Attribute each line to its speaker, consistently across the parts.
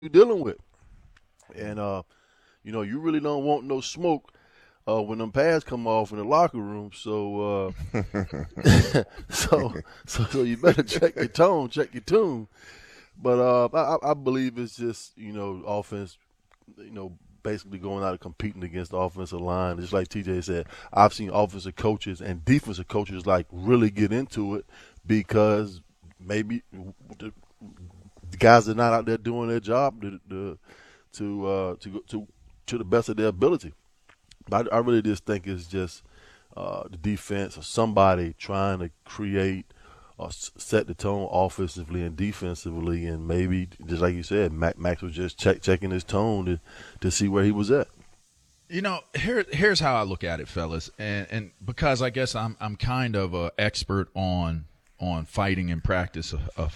Speaker 1: dealing with. And you really don't want no smoke when them pads come off in the locker room. So so you better check your tone, check your tune. But I believe it's just offense, basically going out and competing against the offensive line. Just like TJ said, I've seen offensive coaches and defensive coaches like really get into it because maybe the guys are not out there doing their job to the best of their ability. But I really just think it's just the defense or somebody trying to create or set the tone offensively and defensively, and maybe just like you said, Max was just checking his tone to see where he was at.
Speaker 2: Here's how I look at it, fellas, and because I guess I'm kind of an expert on fighting in practice,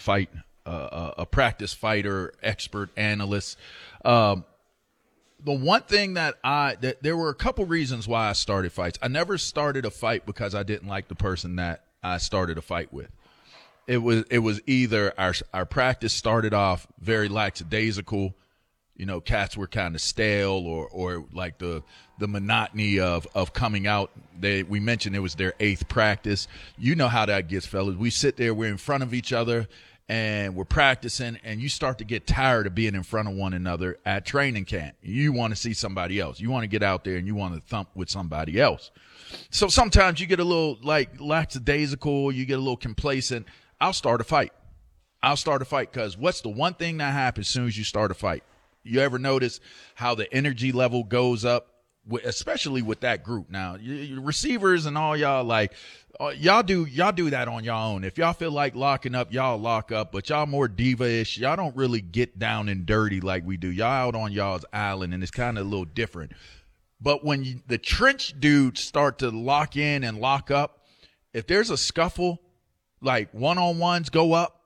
Speaker 2: a practice fighter, expert analyst. The one thing that there were a couple reasons why I started fights. I never started a fight because I didn't like the person that I started a fight with. It was either our practice started off very lackadaisical, cats were kind of stale, or like the monotony of coming out. We mentioned it was their 8th practice. You know how that gets, fellas. We sit there, we're in front of each other, and we're practicing, and you start to get tired of being in front of one another at training camp. You want to see somebody else. You want to get out there and you want to thump with somebody else. So sometimes you get a little like lackadaisical, you get a little complacent. I'll start a fight because what's the one thing that happens as soon as you start a fight? You ever notice how the energy level goes up, especially with that group? Now, receivers and all y'all, like, y'all do that on your own. If y'all feel like locking up, y'all lock up, but y'all more diva-ish. Y'all don't really get down and dirty like we do. Y'all out on y'all's island, and it's kind of a little different. But when the trench dudes start to lock in and lock up, if there's a scuffle, like one-on-ones go up,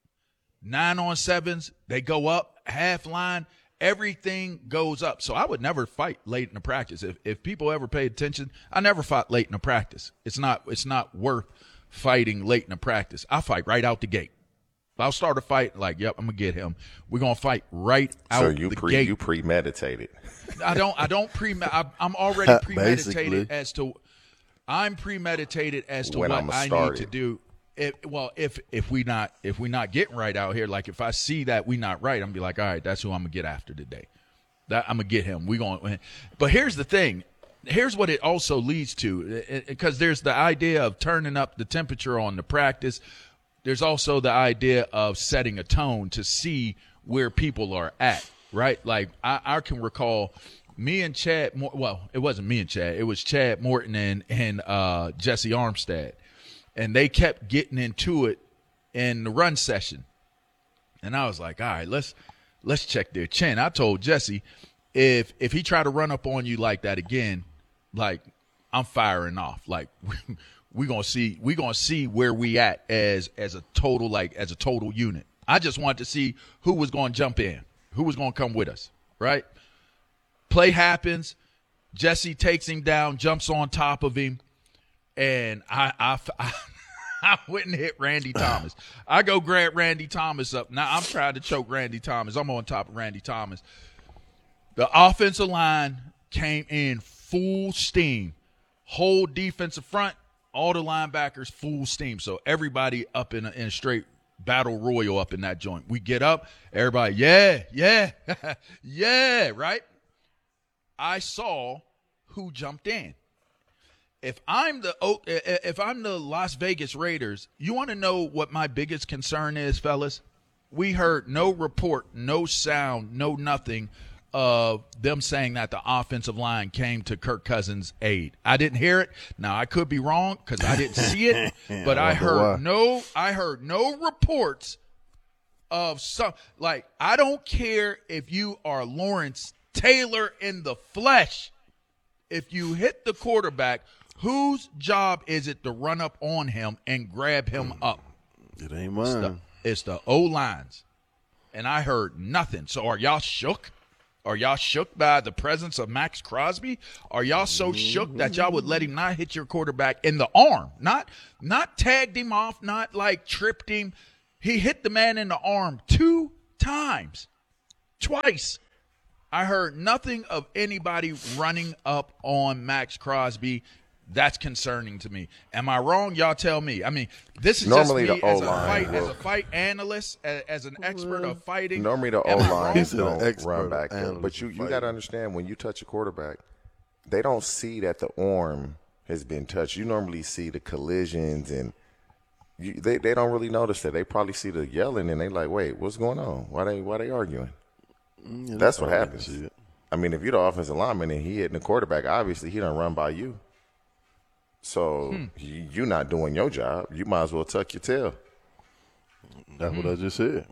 Speaker 2: 9-on-7s, they go up, half line, everything goes up. So I would never fight late in the practice. If people ever pay attention, I never fought late in the practice. It's not worth fighting late in the practice. I fight right out the gate. I'll start a fight like, yep, I'm gonna get him. We're gonna fight right out the gate.
Speaker 3: You premeditated.
Speaker 2: I'm already premeditated
Speaker 1: Basically.
Speaker 2: I'm premeditated as to
Speaker 3: When
Speaker 2: what
Speaker 3: I'ma
Speaker 2: I
Speaker 3: start
Speaker 2: need to
Speaker 3: it.
Speaker 2: do. If we not getting right out here, like if I see that we not right, I'm gonna be like, all right, that's who I'm gonna get after today. That I'm gonna get him. But here's the thing. Here's what it also leads to, because there's the idea of turning up the temperature on the practice. There's also the idea of setting a tone to see where people are at, right? Like I can recall me and Chad. Well, it wasn't me and Chad. It was Chad Morton and Jesse Armstead. And they kept getting into it in the run session. And I was like, all right, let's check their chin. I told Jesse, if he tried to run up on you like that again, like I'm firing off. Like we're gonna see where we at as a total unit. I just wanted to see who was gonna jump in, who was gonna come with us, right? Play happens, Jesse takes him down, jumps on top of him. And I went and hit Randy Thomas. I go grab Randy Thomas up. Now I'm trying to choke Randy Thomas. I'm on top of Randy Thomas. The offensive line came in full steam. Whole defensive front, all the linebackers full steam. So everybody up in a straight battle royal up in that joint. We get up, everybody, yeah, yeah, right? I saw who jumped in. If I'm the Las Vegas Raiders, you want to know what my biggest concern is, fellas? We heard no report, no sound, no nothing of them saying that the offensive line came to Kirk Cousins' aid. I didn't hear it. Now I could be wrong because I didn't see it, but I heard no reports of some. Like, I don't care if you are Lawrence Taylor in the flesh. If you hit the quarterback, whose job is it to run up on him and grab him up?
Speaker 1: It ain't mine.
Speaker 2: It's the O-lines. And I heard nothing. So are y'all shook? Are y'all shook by the presence of Max Crosby? Are y'all so shook that y'all would let him not hit your quarterback in the arm? Not tagged him off, not like tripped him. He hit the man in the arm 2 times. Twice. I heard nothing of anybody running up on Max Crosby. That's concerning to me. Am I wrong? Y'all tell me. I mean, this is
Speaker 3: Normally
Speaker 2: just me
Speaker 3: the O-line
Speaker 2: as a fight analyst, as an expert of fighting.
Speaker 3: Normally the
Speaker 2: Am I wrong?
Speaker 3: O-line
Speaker 1: He's an
Speaker 3: don't
Speaker 1: expert
Speaker 3: run back there.
Speaker 1: analyst
Speaker 3: But you
Speaker 1: fighting.
Speaker 3: got to understand, when you touch a quarterback, they don't see that the arm has been touched. You normally see the collisions, and they don't really notice that. They probably see the yelling, and they like, wait, what's going on? Why they arguing?
Speaker 1: Yeah,
Speaker 3: That's what
Speaker 1: I can
Speaker 3: happens.
Speaker 1: see it.
Speaker 3: I mean, if you're the offensive lineman and he hitting the quarterback, obviously he done run by you. So you're not doing your job. You might as well tuck your tail.
Speaker 1: That's what I just said.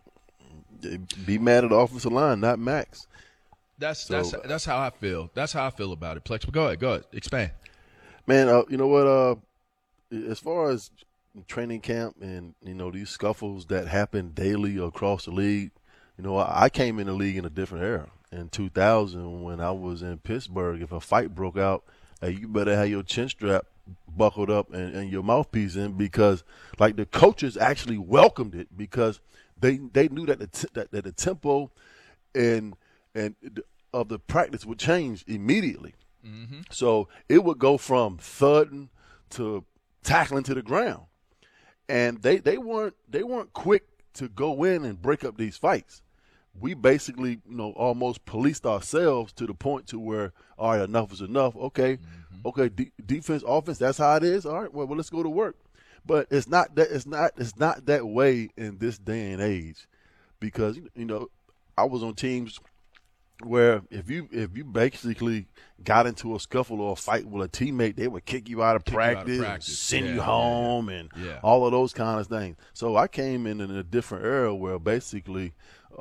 Speaker 1: Be mad at the offensive line, not Max.
Speaker 2: That's how I feel. That's how I feel about it. Plex, but go ahead, expand.
Speaker 1: Man, you know what? As far as training camp and these scuffles that happen daily across the league, I came in the league in a different era. In 2000, when I was in Pittsburgh, if a fight broke out, hey, you better have your chin strap buckled up and your mouthpiece in, because like the coaches actually welcomed it, because they knew that the tempo and of the practice would change immediately. Mm-hmm. So it would go from thudding to tackling to the ground, and they weren't quick to go in and break up these fights. We basically, almost policed ourselves to the point to where, all right, enough is enough. Okay, defense, offense, that's how it is. All right, well, let's go to work. But it's not that way in this day and age, because I was on teams where if you basically got into a scuffle or a fight with a teammate, they would kick you out of practice, send you home, and all of those kind of things. So I came in a different era where basically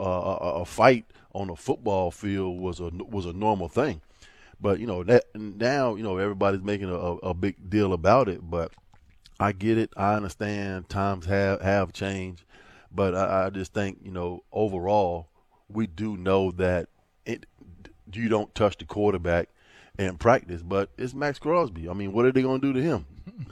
Speaker 1: a fight on a football field was a normal thing. But that now everybody's making a big deal about it. But I get it. I understand times have changed. But I just think overall we do know that you don't touch the quarterback in practice. But it's Max Crosby. I mean, what are they going to do to him?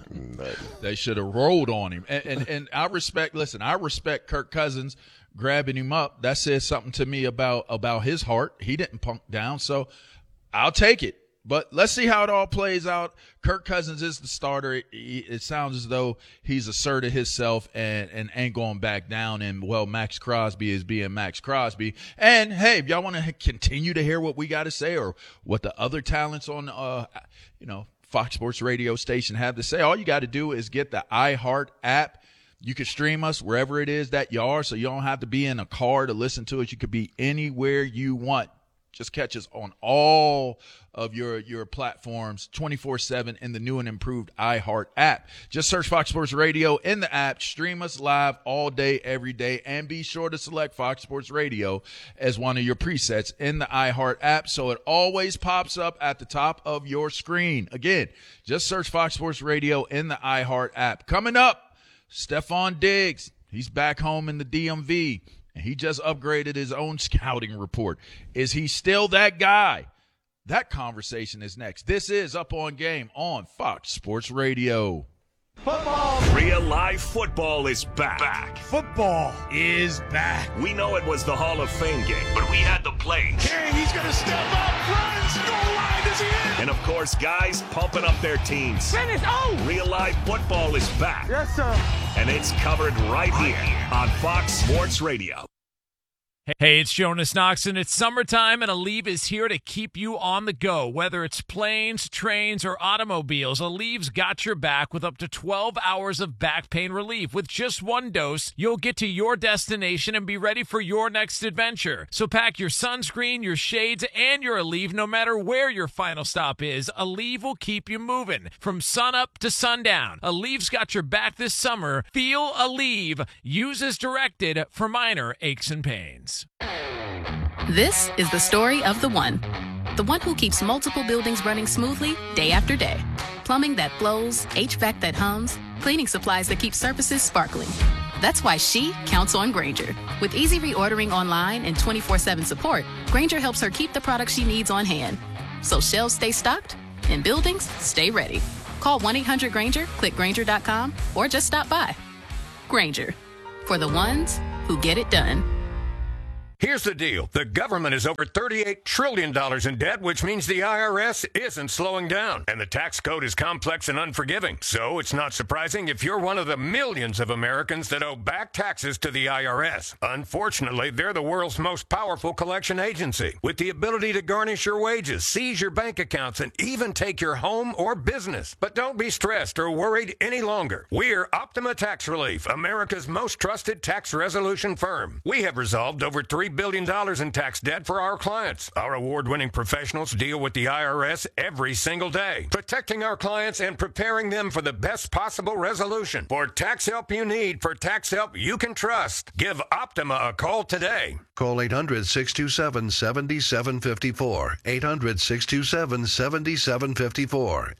Speaker 2: They should have rolled on him. And I respect Kirk Cousins grabbing him up. That says something to me about his heart. He didn't punk down, so I'll take it. But let's see how it all plays out. Kirk Cousins is the starter. It sounds as though he's asserted himself and ain't going back down. And, well, Max Crosby is being Max Crosby. And, hey, if y'all want to continue to hear what we got to say or what the other talents on, Fox Sports radio station have to say, all you got to do is get the iHeart app. You can stream us wherever it is that you are, so you don't have to be in a car to listen to us. You could be anywhere you want. Just catch us on all of your platforms 24/7 in the new and improved iHeart app. Just search Fox Sports Radio in the app. Stream us live all day, every day, and be sure to select Fox Sports Radio as one of your presets in the iHeart app so it always pops up at the top of your screen. Again, just search Fox Sports Radio in the iHeart app. Coming up, Stephon Diggs. He's back home in the DMV. He just upgraded his own scouting report. Is he still that guy? That conversation is next. This is Up On Game on Fox Sports Radio.
Speaker 4: Football. Real live football is back.
Speaker 5: Football is back.
Speaker 4: We know it was the Hall of Fame game, but we had the plays.
Speaker 5: Hey, he's going to step up, runs, goal line, is he in?
Speaker 4: And, of course, guys pumping up their teams.
Speaker 5: Finish, oh!
Speaker 4: Real live football is back.
Speaker 5: Yes, sir.
Speaker 4: And it's covered right here on Fox Sports Radio.
Speaker 6: Hey, it's Jonas Knox, and it's summertime, and Aleve is here to keep you on the go. Whether it's planes, trains, or automobiles, Aleve's got your back with up to 12 hours of back pain relief. With just one dose, you'll get to your destination and be ready for your next adventure. So pack your sunscreen, your shades, and your Aleve no matter where your final stop is. Aleve will keep you moving from sunup to sundown. Aleve's got your back this summer. Feel Aleve. Use as directed for minor aches and pains.
Speaker 7: This is the story of the one who keeps multiple buildings running smoothly day after day. Plumbing that flows, HVAC that hums, cleaning supplies that keep surfaces sparkling. That's why she counts on Grainger. With easy reordering online and 24/7 support, Grainger helps her keep the products she needs on hand. So shelves stay stocked and buildings stay ready. Call 1-800-GRAINGER, click Grainger.com, or just stop by. Grainger, for the ones who get it done.
Speaker 8: Here's the deal. The government is over $38 trillion in debt, which means the IRS isn't slowing down. And the tax code is complex and unforgiving. So it's not surprising if you're one of the millions of Americans that owe back taxes to the IRS. Unfortunately, they're the world's most powerful collection agency, with the ability to garnish your wages, seize your bank accounts, and even take your home or business. But don't be stressed or worried any longer. We're Optima Tax Relief, America's most trusted tax resolution firm. We have resolved over $3 billion in tax debt for our clients. Our award-winning professionals deal with the IRS every single day, protecting our clients and preparing them for the best possible resolution. For tax help you need, for tax help you can trust, give Optima a call today.
Speaker 9: Call 800-627-7754. 800-627-7754.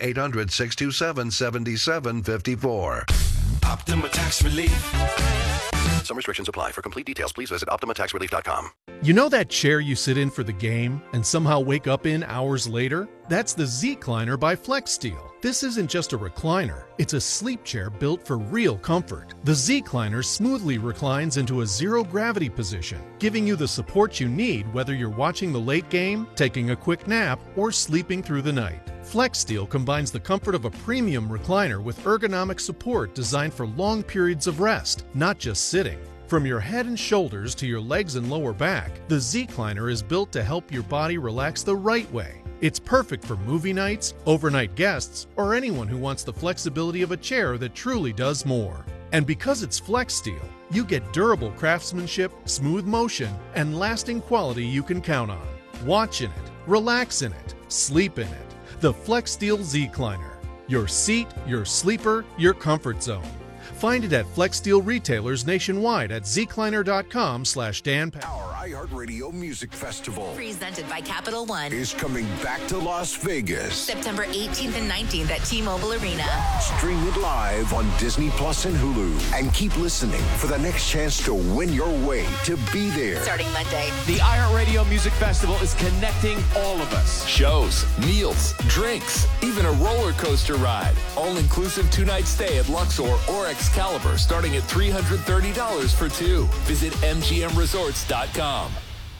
Speaker 9: 800-627-7754.
Speaker 10: Optima Tax Relief.
Speaker 9: Some restrictions apply. For complete details, please visit OptimaTaxRelief.com.
Speaker 11: You know that chair you sit in for the game and somehow wake up in hours later? That's the Z-Cliner by FlexSteel. This isn't just a recliner. It's a sleep chair built for real comfort. The Z-Cliner smoothly reclines into a zero-gravity position, giving you the support you need whether you're watching the late game, taking a quick nap, or sleeping through the night. FlexSteel combines the comfort of a premium recliner with ergonomic support designed for long periods of rest, not just sitting. From your head and shoulders to your legs and lower back, the Z-Cliner is built to help your body relax the right way. It's perfect for movie nights, overnight guests, or anyone who wants the flexibility of a chair that truly does more. And because it's FlexSteel, you get durable craftsmanship, smooth motion, and lasting quality you can count on. Watch in it, relax in it, sleep in it. The FlexSteel Z-Cliner. Your seat, your sleeper, your comfort zone. Find it at FlexSteel retailers nationwide at zcliner.com/Dan Powell.
Speaker 12: Our iHeartRadio Music Festival,
Speaker 13: presented by Capital One,
Speaker 12: is coming back to Las Vegas.
Speaker 13: September 18th and 19th at T-Mobile Arena.
Speaker 12: Stream it live on Disney Plus and Hulu. And keep listening for the next chance to win your way to be there.
Speaker 13: Starting Monday.
Speaker 14: The iHeartRadio Music Festival is connecting all of us.
Speaker 15: Shows, meals, drinks, even a roller coaster ride. All-inclusive 2-night stay at Luxor or Excalibur, starting at $330 for two. Visit MGMResorts.com.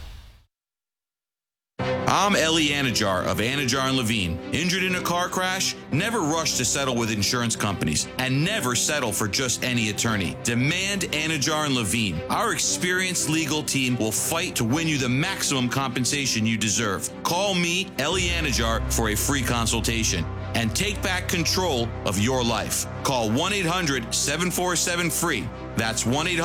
Speaker 16: I'm Eli Anajar of Anajar & Levine. Injured in a car crash? Never rush to settle with insurance companies, and never settle for just any attorney. Demand Anajar & Levine. Our experienced legal team will fight to win you the maximum compensation you deserve. Call me, Eli Anajar, for a free consultation and take back control of your life. Call 1-800-747-FREE. That's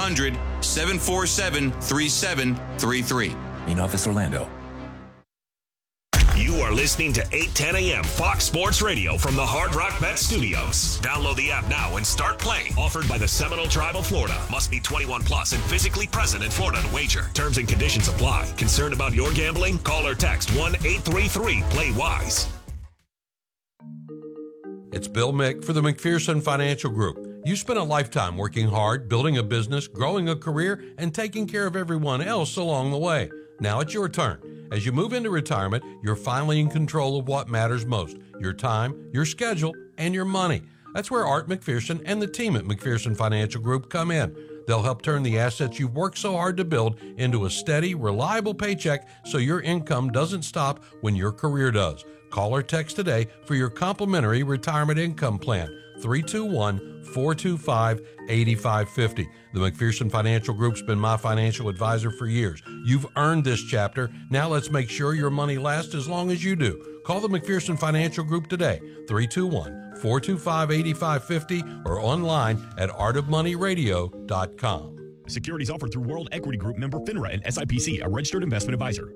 Speaker 16: 1-800-747-3733.
Speaker 17: In Office Orlando.
Speaker 4: You are listening to 810 a.m. Fox Sports Radio from the Hard Rock Bet Studios. Download the app now and start playing. Offered by the Seminole Tribe of Florida. Must be 21 plus and physically present in Florida to wager. Terms and conditions apply. Concerned about your gambling? Call or text 1-833-PLAY-WISE.
Speaker 18: It's Bill Mick for the McPherson Financial Group. You spent a lifetime working hard, building a business, growing a career, and taking care of everyone else along the way. Now it's your turn. As you move into retirement, you're finally in control of what matters most: your time, your schedule, and your money. That's where Art McPherson and the team at McPherson Financial Group come in. They'll help turn the assets you've worked so hard to build into a steady, reliable paycheck so your income doesn't stop when your career does. Call or text today for your complimentary retirement income plan, 321-425-8550. The McPherson Financial Group's been my financial advisor for years. You've earned this chapter. Now let's make sure your money lasts as long as you do. Call the McPherson Financial Group today, 321-425-8550, or online at artofmoneyradio.com.
Speaker 19: Securities offered through World Equity Group, member FINRA and SIPC, a registered investment advisor.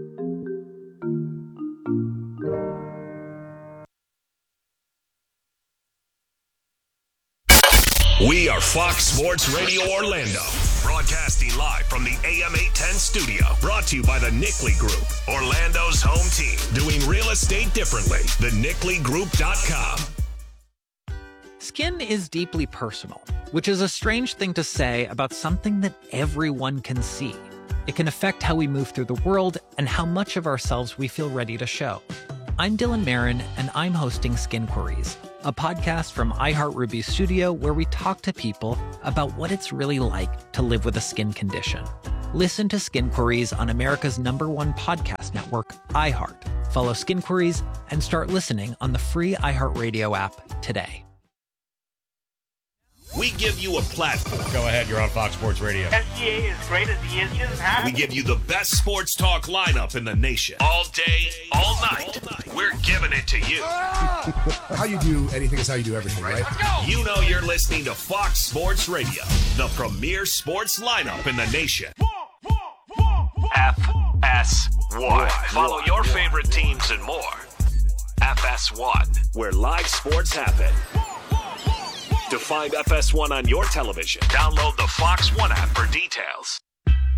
Speaker 4: We are Fox Sports Radio Orlando, broadcasting live from the AM 810 studio. Brought to you by the Nickley Group, Orlando's home team. Doing real estate differently. TheNickleyGroup.com.
Speaker 20: Skin is deeply personal, which is a strange thing to say about something that everyone can see. It can affect how we move through the world and how much of ourselves we feel ready to show. I'm Dylan Marin, and I'm hosting Skin Queries, a podcast from iHeartRuby's studio where we talk to people about what it's really like to live with a skin condition. Listen to Skin Queries on America's #1 podcast network, iHeart. Follow Skin Queries and start listening on the free iHeartRadio app today.
Speaker 4: We give you a platform.
Speaker 17: Go ahead, you're on Fox Sports Radio.
Speaker 21: SGA is great as he is.
Speaker 4: We give you the best sports talk lineup in the nation. All day, all night. We're giving it to you.
Speaker 22: How you do anything is how you do everything, right?
Speaker 4: You know you're listening to Fox Sports Radio, the premier sports lineup in the nation. FS1. Follow your favorite teams and more. FS1, where live sports happen. To find FS1 on your television, download the Fox One app for details.